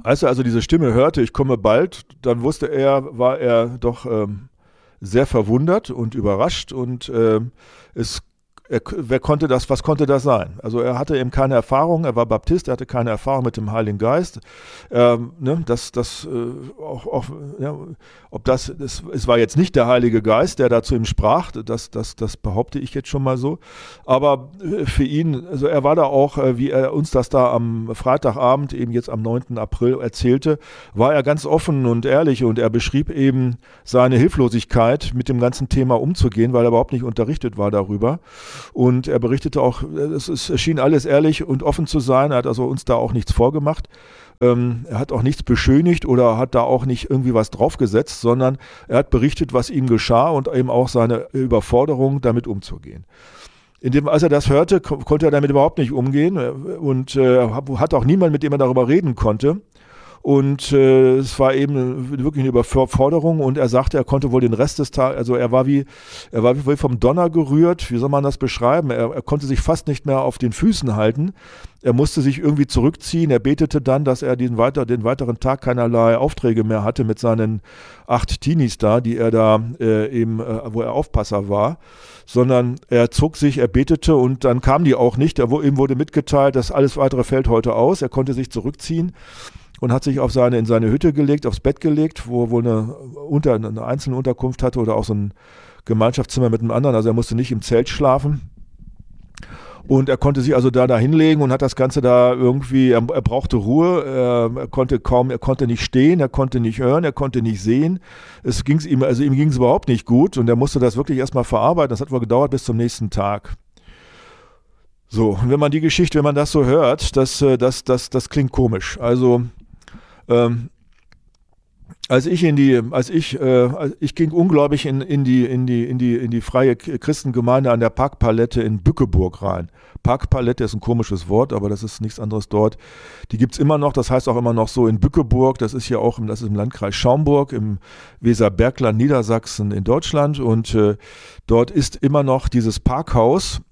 Als er also diese Stimme hörte, ich komme bald, dann war er doch sehr verwundert und überrascht und was konnte das sein? Also er hatte eben keine Erfahrung, er war Baptist, er hatte keine Erfahrung mit dem Heiligen Geist. Es war jetzt nicht der Heilige Geist, der da zu ihm sprach, das behaupte ich jetzt schon mal so. Aber für ihn, also er war da auch, wie er uns das da am Freitagabend, eben jetzt am 9. April erzählte, war er ganz offen und ehrlich und er beschrieb eben seine Hilflosigkeit, mit dem ganzen Thema umzugehen, weil er überhaupt nicht unterrichtet war darüber. Und er berichtete auch, es schien alles ehrlich und offen zu sein. Er hat also uns da auch nichts vorgemacht. Er hat auch nichts beschönigt oder hat da auch nicht irgendwie was draufgesetzt, sondern er hat berichtet, was ihm geschah und eben auch seine Überforderung, damit umzugehen. Als er das hörte, konnte er damit überhaupt nicht umgehen und hat auch niemand, mit dem er darüber reden konnte. Und es war eben wirklich eine Überforderung und er sagte, er konnte wohl den Rest des Tages, also er war wie vom Donner gerührt, wie soll man das beschreiben? Er konnte sich fast nicht mehr auf den Füßen halten. Er musste sich irgendwie zurückziehen. Er betete dann, dass er den weiteren Tag keinerlei Aufträge mehr hatte mit seinen 8 Teenies da, die er da wo er Aufpasser war, sondern er betete und dann kamen die auch nicht. Ihm wurde mitgeteilt, dass alles weitere fällt heute aus. Er konnte sich zurückziehen und hat sich in seine Hütte gelegt, aufs Bett gelegt, wo er wohl eine einzelne Unterkunft hatte oder auch so ein Gemeinschaftszimmer mit einem anderen. Also er musste nicht im Zelt schlafen. Und er konnte sich also da hinlegen und hat das Ganze da irgendwie, er brauchte Ruhe, er konnte nicht stehen, er konnte nicht hören, er konnte nicht sehen. Ihm ging es überhaupt nicht gut und er musste das wirklich erstmal verarbeiten. Das hat wohl gedauert bis zum nächsten Tag. So, und wenn man das so hört, das klingt komisch. Also, ich ging ungläubig in die freie Christengemeinde an der Parkpalette in Bückeburg rein. Parkpalette ist ein komisches Wort, aber das ist nichts anderes dort. Die gibt's immer noch, das heißt auch immer noch so in Bückeburg, das ist im Landkreis Schaumburg, im Weserbergland, Niedersachsen in Deutschland und dort ist immer noch dieses Parkhaus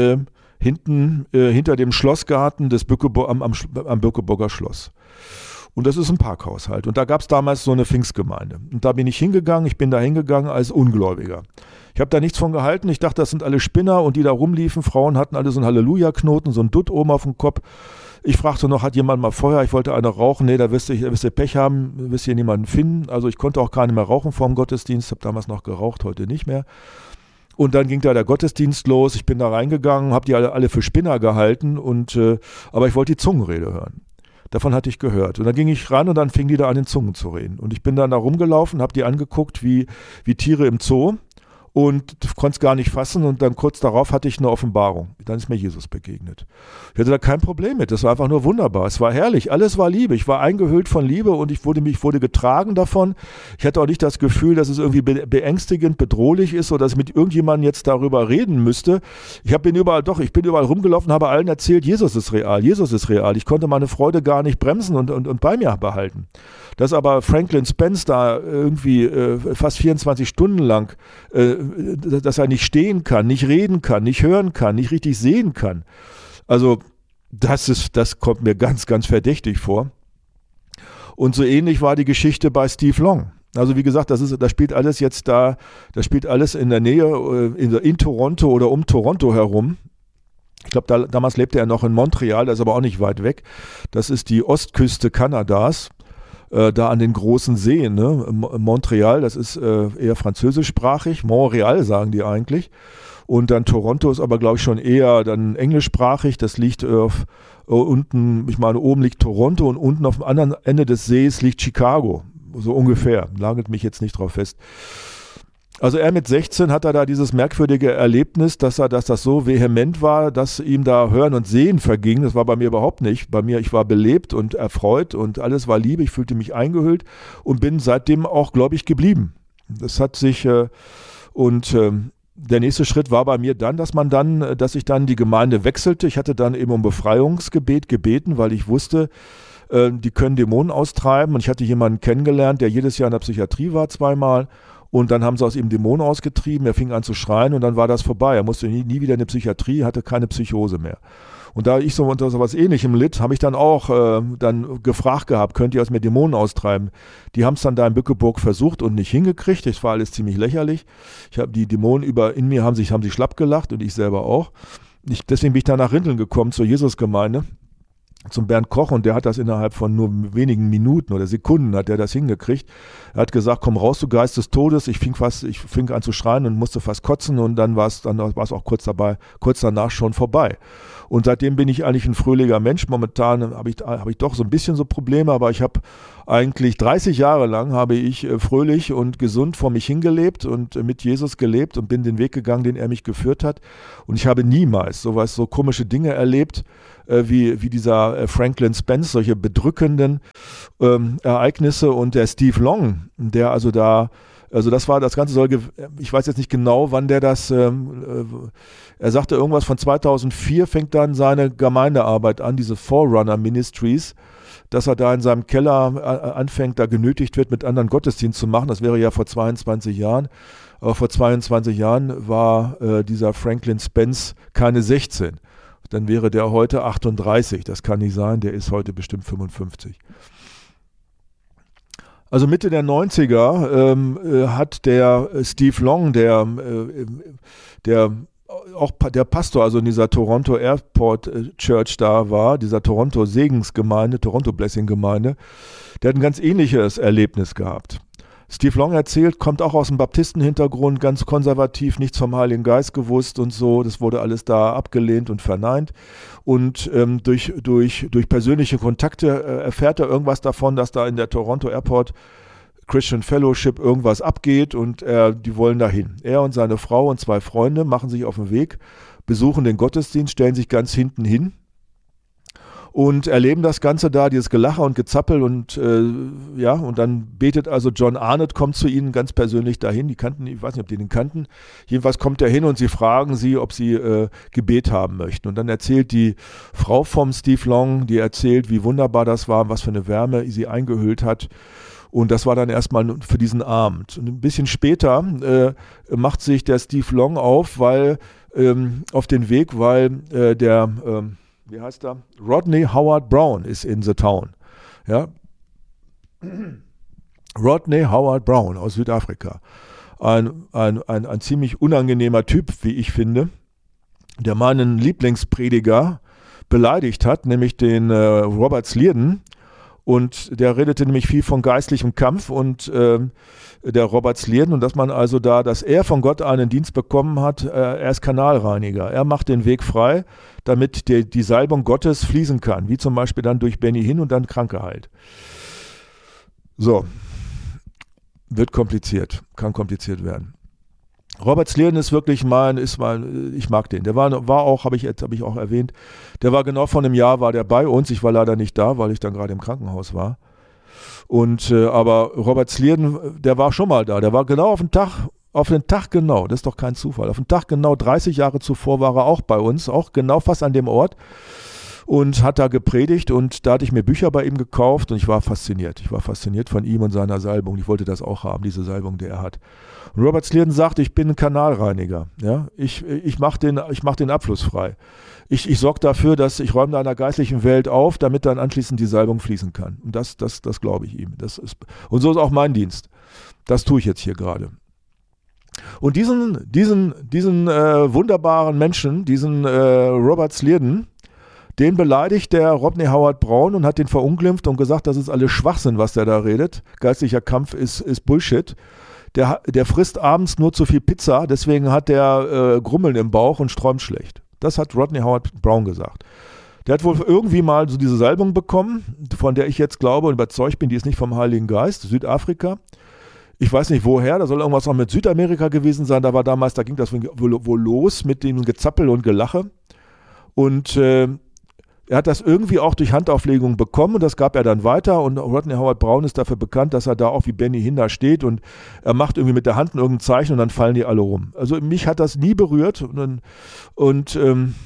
hinter dem Schlossgarten am Bückeburger Schloss. Und das ist ein Parkhaus halt. Und da gab es damals so eine Pfingstgemeinde. Und da bin ich hingegangen. Ich bin da hingegangen als Ungläubiger. Ich habe da nichts von gehalten. Ich dachte, das sind alle Spinner und die da rumliefen. Frauen hatten alle so einen Halleluja-Knoten, so einen Dutt oben auf dem Kopf. Ich fragte noch, hat jemand mal Feuer? Ich wollte eine rauchen. Nee, da wirst du Pech haben, wirst hier niemanden finden. Also ich konnte auch keine mehr rauchen vor dem Gottesdienst. Habe damals noch geraucht, heute nicht mehr. Und dann ging da der Gottesdienst los. Ich bin da reingegangen, habe die alle für Spinner gehalten. Aber ich wollte die Zungenrede hören. Davon hatte ich gehört. Und dann ging ich ran und dann fing die da an, in Zungen zu reden. Und ich bin dann da rumgelaufen, habe die angeguckt wie Tiere im Zoo und konnte es gar nicht fassen. Und dann kurz darauf hatte ich eine Offenbarung. Dann ist mir Jesus begegnet. Ich hatte da kein Problem mit. Das war einfach nur wunderbar. Es war herrlich. Alles war Liebe. Ich war eingehüllt von Liebe und ich wurde getragen davon. Ich hatte auch nicht das Gefühl, dass es irgendwie beängstigend, bedrohlich ist oder dass ich mit irgendjemandem jetzt darüber reden müsste. Ich bin überall rumgelaufen, habe allen erzählt, Jesus ist real, Jesus ist real. Ich konnte meine Freude gar nicht bremsen und bei mir behalten. Dass aber Franklin Spence da irgendwie fast 24 Stunden lang, dass er nicht stehen kann, nicht reden kann, nicht hören kann, nicht richtig sehen kann. Also das kommt mir ganz, ganz verdächtig vor. Und so ähnlich war die Geschichte bei Steve Long. Also wie gesagt, das spielt alles in der Nähe, in Toronto oder um Toronto herum. Ich glaube, damals lebte er noch in Montreal, das ist aber auch nicht weit weg. Das ist die Ostküste Kanadas. Da an den großen Seen, ne? Montreal, das ist eher französischsprachig, Montreal sagen die eigentlich. Und dann Toronto ist aber, glaube ich, schon eher dann englischsprachig. Das liegt unten, ich meine, oben liegt Toronto und unten auf dem anderen Ende des Sees liegt Chicago. So ungefähr, nagelt mich jetzt nicht drauf fest. Also er mit 16 hat er da dieses merkwürdige Erlebnis, dass das so vehement war, dass ihm da Hören und Sehen verging. Das war bei mir überhaupt nicht. Bei mir, ich war belebt und erfreut und alles war Liebe. Ich fühlte mich eingehüllt und bin seitdem auch gläubig geblieben. Das hat sich der nächste Schritt war bei mir dann, dass ich dann die Gemeinde wechselte. Ich hatte dann eben um Befreiungsgebet gebeten, weil ich wusste, die können Dämonen austreiben. Und ich hatte jemanden kennengelernt, der jedes Jahr in der Psychiatrie war, 2-mal. Und dann haben sie aus ihm Dämonen ausgetrieben, er fing an zu schreien und dann war das vorbei. Er musste nie wieder in die Psychiatrie, hatte keine Psychose mehr. Und da ich so unter so was Ähnlichem litt, habe ich dann auch dann gefragt gehabt, könnt ihr aus mir Dämonen austreiben? Die haben es dann da in Bückeburg versucht und nicht hingekriegt. Das war alles ziemlich lächerlich. Ich habe die Dämonen in mir haben sich schlapp gelacht und ich selber auch. Deswegen bin ich da nach Rinteln gekommen zur Jesusgemeinde, zum Bernd Koch, und der hat das innerhalb von nur wenigen Minuten oder Sekunden hat der das hingekriegt. Er hat gesagt, komm raus, du Geist des Todes. Ich fing an zu schreien und musste fast kotzen, und dann war es auch kurz danach schon vorbei. Und seitdem bin ich eigentlich ein fröhlicher Mensch. Momentan habe ich doch so ein bisschen so Probleme, aber ich habe eigentlich 30 Jahre lang habe ich fröhlich und gesund vor mich hingelebt und mit Jesus gelebt und bin den Weg gegangen, den er mich geführt hat. Und ich habe niemals so komische Dinge erlebt, wie dieser Franklin Spence, solche bedrückenden Ereignisse. Und der Steve Long, der also da, also das Ganze ich weiß jetzt nicht genau, wann der das, er sagte irgendwas von 2004 fängt dann seine Gemeindearbeit an, diese Forerunner Ministries, dass er da in seinem Keller anfängt, da genötigt wird, mit anderen Gottesdienst zu machen. Das wäre ja vor 22 Jahren. Aber vor 22 Jahren war dieser Franklin Spence keine 16. Dann wäre der heute 38. Das kann nicht sein, der ist heute bestimmt 55. Also Mitte der 90er hat der Steve Long, der Pastor, also in dieser Toronto Airport Church da war, dieser Toronto Segensgemeinde, Toronto Blessing Gemeinde, der hat ein ganz ähnliches Erlebnis gehabt. Steve Long erzählt, kommt auch aus dem Baptistenhintergrund, ganz konservativ, nichts vom Heiligen Geist gewusst und so. Das wurde alles da abgelehnt und verneint. Und durch persönliche Kontakte erfährt er irgendwas davon, dass da in der Toronto Airport Christian Fellowship irgendwas abgeht, und die wollen dahin. Er und seine Frau und 2 Freunde machen sich auf den Weg, besuchen den Gottesdienst, stellen sich ganz hinten hin und erleben das Ganze da, dieses Gelache und Gezappel, und und dann betet also John Arnott, kommt zu ihnen ganz persönlich dahin, ich weiß nicht, ob die den kannten, jedenfalls kommt er hin und sie fragen sie, ob sie Gebet haben möchten, und dann erzählt die Frau vom Steve Long, die erzählt, wie wunderbar das war, was für eine Wärme sie eingehüllt hat. Und das war dann erstmal für diesen Abend. Und ein bisschen später macht sich der Steve Long auf den Weg, weil wie heißt er? Rodney Howard Brown ist in the town. Ja? Rodney Howard Brown aus Südafrika. Ein ziemlich unangenehmer Typ, wie ich finde, der meinen Lieblingsprediger beleidigt hat, nämlich den Robert Slierden. Und der redete nämlich viel von geistlichem Kampf, und der Robert Slierden, und dass er von Gott einen Dienst bekommen hat, er ist Kanalreiniger. Er macht den Weg frei, damit die Salbung Gottes fließen kann, wie zum Beispiel dann durch Benny Hinn und dann Kranke heilt. So, wird kompliziert, kann kompliziert werden. Robert Slierden ist wirklich ich mag den. Der war auch, habe ich auch erwähnt, der war genau vor einem Jahr war der bei uns. Ich war leider nicht da, weil ich dann gerade im Krankenhaus war. Und aber Robert Slierden, der war schon mal da. Der war genau auf den Tag genau, das ist doch kein Zufall. Auf den Tag genau 30 Jahre zuvor war er auch bei uns, auch genau fast an dem Ort, und hat da gepredigt, und da hatte ich mir Bücher bei ihm gekauft, und ich war fasziniert. Ich war fasziniert von ihm und seiner Salbung. Ich wollte das auch haben, diese Salbung, die er hat. Und Robert Slierden sagt, ich bin ein Kanalreiniger. Ja? Ich mach den Abfluss frei. Ich sorge dafür, dass ich räume da in der geistlichen Welt auf, damit dann anschließend die Salbung fließen kann. Und das glaube ich ihm. Und so ist auch mein Dienst. Das tue ich jetzt hier gerade. Und diesen wunderbaren Menschen, diesen Robert Slierden, den beleidigt der Rodney Howard Brown und hat den verunglimpft und gesagt, das ist alles Schwachsinn, was der da redet. Geistlicher Kampf ist Bullshit. Der frisst abends nur zu viel Pizza, deswegen hat der Grummeln im Bauch und träumt schlecht. Das hat Rodney Howard Brown gesagt. Der hat wohl irgendwie mal so diese Salbung bekommen, von der ich jetzt glaube und überzeugt bin, die ist nicht vom Heiligen Geist, Südafrika. Ich weiß nicht woher, da soll irgendwas noch mit Südamerika gewesen sein. Da ging das wohl los mit dem Gezappel und Gelache. Und er hat das irgendwie auch durch Handauflegung bekommen, und das gab er dann weiter, und Rodney Howard Brown ist dafür bekannt, dass er da auch wie Benny Hinn da steht, und er macht irgendwie mit der Hand irgendein Zeichen, und dann fallen die alle rum. Also mich hat das nie berührt, und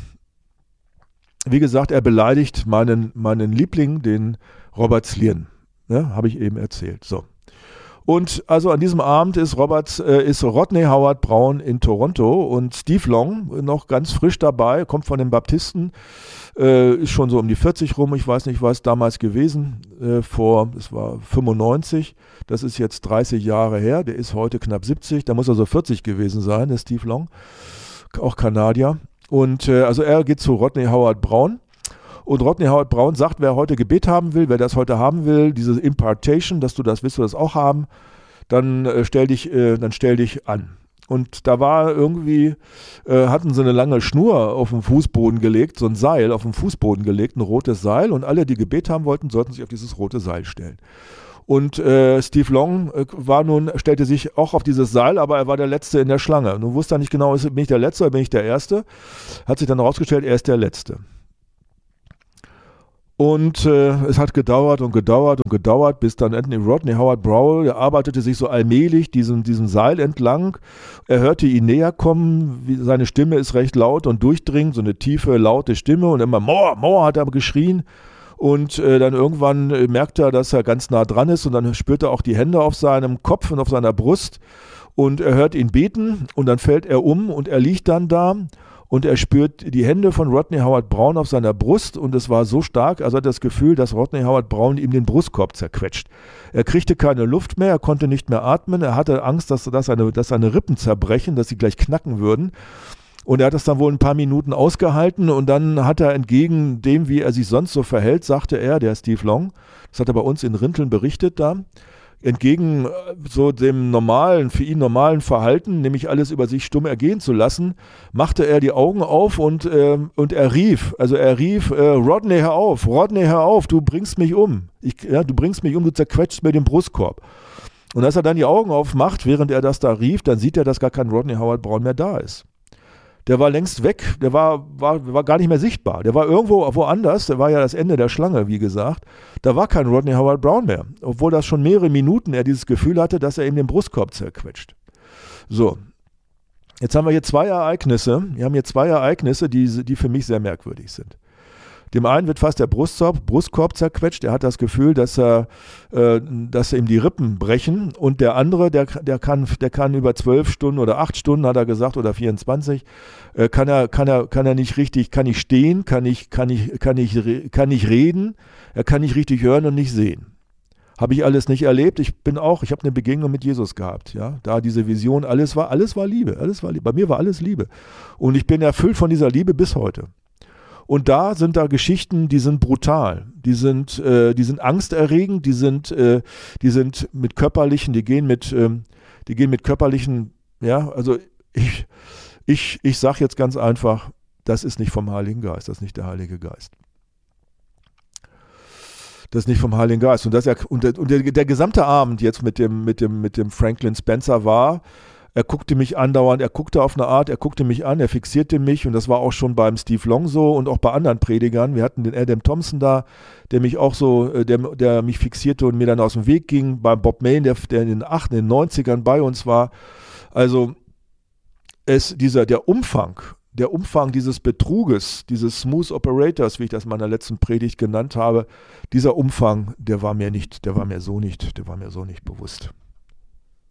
wie gesagt, er beleidigt meinen Liebling, den Robert Slierden, ja, habe ich eben erzählt. So. Und also an diesem Abend ist Rodney Howard Brown in Toronto und Steve Long noch ganz frisch dabei, kommt von den Baptisten, ist schon so um die 40 rum, ich weiß nicht, was damals gewesen, das war 95, das ist jetzt 30 Jahre her, der ist heute knapp 70, da muss er so 40 gewesen sein, der Steve Long, auch Kanadier. Und also er geht zu Rodney Howard Brown. Und Rodney Howard Brown sagt, wer heute Gebet haben will, wer das heute haben will, diese Impartation, dass du das willst, du das auch haben, dann stell dich an. Und da war irgendwie, hatten sie eine lange Schnur auf den Fußboden gelegt, so ein Seil auf den Fußboden gelegt, ein rotes Seil. Und alle, die Gebet haben wollten, sollten sich auf dieses rote Seil stellen. Und Steve Long stellte sich auch auf dieses Seil, aber er war der Letzte in der Schlange. Nun wusste er nicht genau, bin ich der Letzte oder bin ich der Erste? Hat sich dann herausgestellt, er ist der Letzte. Und es hat gedauert, bis dann Rodney Howard Brown, der arbeitete sich so allmählich diesem Seil entlang. Er hörte ihn näher kommen, seine Stimme ist recht laut und durchdringend, so eine tiefe, laute Stimme. Und immer More, More hat er geschrien. Und dann irgendwann merkte er, dass er ganz nah dran ist und dann spürte er auch die Hände auf seinem Kopf und auf seiner Brust. Und er hört ihn beten und dann fällt er um und er liegt dann da. Und er spürt die Hände von Rodney Howard Brown auf seiner Brust und es war so stark, also hat das Gefühl, dass Rodney Howard Brown ihm den Brustkorb zerquetscht. Er kriegte keine Luft mehr, er konnte nicht mehr atmen, er hatte Angst, dass seine Rippen zerbrechen, dass sie gleich knacken würden. Und er hat das dann wohl ein paar Minuten ausgehalten und dann hat er entgegen dem, wie er sich sonst so verhält, sagte er, der Steve Long, das hat er bei uns in Rinteln berichtet da, entgegen so dem für ihn normalen Verhalten, nämlich alles über sich stumm ergehen zu lassen, machte er die Augen auf und er rief, Rodney, hör auf, du bringst mich um. Du zerquetschst mir den Brustkorb. Und als er dann die Augen aufmacht, während er das da rief, dann sieht er, dass gar kein Rodney Howard Brown mehr da ist. Der war längst weg, der war gar nicht mehr sichtbar. Der war irgendwo woanders, der war ja das Ende der Schlange, wie gesagt. Da war kein Rodney Howard Brown mehr, obwohl das schon mehrere Minuten er dieses Gefühl hatte, dass er ihm den Brustkorb zerquetscht. So, jetzt haben wir hier zwei Ereignisse, die für mich sehr merkwürdig sind. Dem einen wird fast der Brustkorb zerquetscht, er hat das Gefühl, dass ihm die Rippen brechen und der andere, der kann über 12 Stunden oder 8 Stunden, hat er gesagt, oder 24, kann er nicht richtig, kann nicht stehen, kann nicht reden, er kann nicht richtig hören und nicht sehen. Habe ich alles nicht erlebt. Ich habe eine Begegnung mit Jesus gehabt. Ja? Da diese Vision, alles war Liebe. Bei mir war alles Liebe. Und ich bin erfüllt von dieser Liebe bis heute. Und da sind da Geschichten, die sind brutal, die sind angsterregend, die gehen mit körperlichen, ja, also ich sage jetzt ganz einfach, das ist nicht vom Heiligen Geist, das ist nicht der Heilige Geist. Das ist nicht vom Heiligen Geist. Und der gesamte Abend jetzt mit dem Franklin Spencer war, er guckte mich andauernd, er guckte auf eine Art, er guckte mich an, er fixierte mich und das war auch schon beim Steve Long so und auch bei anderen Predigern. Wir hatten den Adam Thompson da, der mich auch so, der mich fixierte und mir dann aus dem Weg ging. Bei Bob Mayne, der in den 90ern bei uns war. Also der Umfang dieses Betruges, dieses Smooth Operators, wie ich das in meiner letzten Predigt genannt habe, dieser Umfang, der war mir so nicht bewusst.